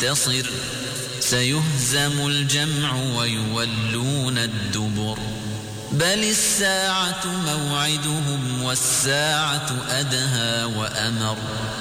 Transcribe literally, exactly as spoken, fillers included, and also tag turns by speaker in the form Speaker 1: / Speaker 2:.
Speaker 1: منتصر سيهزم الجمع ويولون الدبر بل الساعة موعدهم والساعة أدهى وأمر